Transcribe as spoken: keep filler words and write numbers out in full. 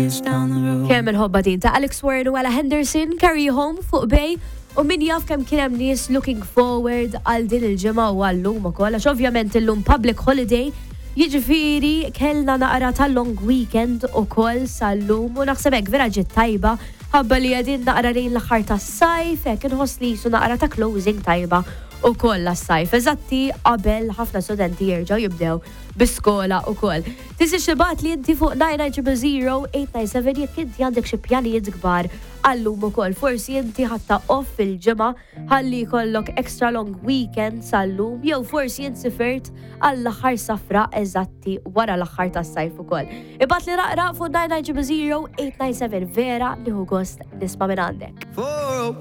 Kemm il-ħobba din ta' Alex Warren u Ella Henderson, Carry You Home fuq Bej, u min jaf kemm kien hemm nies looking forward għal din il-ġimgħa u għall-lum ukoll, għax ovvjament illum public holiday, jiġifieri kellna naqra tal-long weekend ukoll sal-lum u naħseb hekk vera ġiet tajba ħabba li qegħdin naqra lejn l-aħħar tas-sajf, hekk inħoss li jisu naqra ta' closing tajba ukoll għas-sajf. Eżatti qabel ħafna studenti jerġgħu jibdew biskola ukoll. Tisi xibat li inti fuq nine nine zero zero eight nine seven jekk inti għandek xi pjanijiet kbar għallum ukoll. Forsi inti ħatta off il-ġimgħa ħalli jkollok extra long weekend sal-lum jew forsi insifirt għall-aħħar safra eżatti wara l-aħħar tas-sajf ukoll. Ibgħat li raqra fuq nine nine zero zero eight nine seven vera nieħu gost nisma' minn għandek.